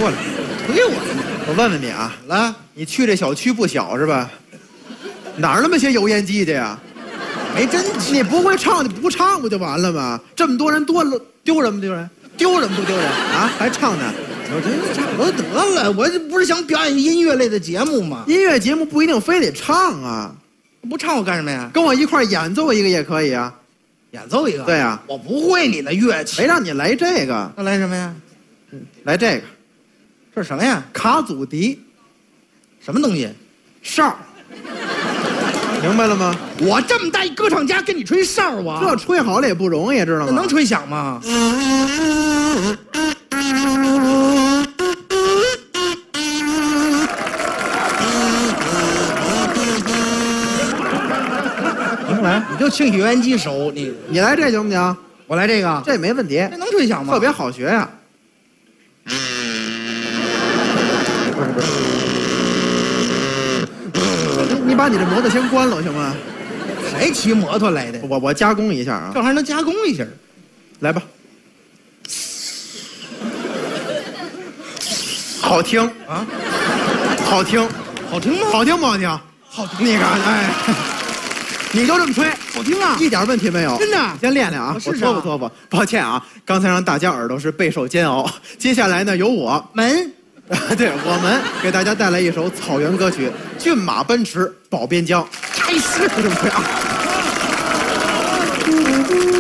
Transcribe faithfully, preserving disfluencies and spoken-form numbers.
过来，推我！ 我问问你啊， 来， 你去这小区不小是吧？哪儿那么些油烟机的呀？ 没真你不会唱就不唱不就完了吗？这么多人多了，丢人不丢人？丢人不丢人啊？还唱呢？ 我这差不多得了，我这不是想表演音乐类的节目吗？ 音乐节目不一定非得唱啊， 不唱我干什么呀？ 跟我一块演奏一个也可以啊。 演奏一个？ 对啊， 我不会你的乐器。 没让你来这个， 那来什么呀？ 来这个， 这是什么呀？ 卡祖笛， 什么东西？ 哨，明白了吗？ 我这么大一歌唱家跟你吹哨啊？ 这吹好了也不容易，知道吗？ 那能吹响吗？来，你就清洗油烟机熟，你你来这行不行？ 我来这个， 这没问题， 这能吹响吗？ 特别好学呀、啊。不是不是，你把你这摩托先关了行吗？ 谁骑摩托来的？ 我我加工一下啊， 这还能加工一下， 来吧。好听啊， 好听， 好听吗？ 好听不好听？ 好听。 你看，哎。你就这么吹， 好听啊， 一点问题没有。 真的， 先练练啊，我搓不搓不？抱歉啊，刚才让大家耳朵是备受煎熬。接下来呢，由我们， 对我们给大家带来一首草原歌曲《骏马奔驰保边疆》。 开始就这么吹啊。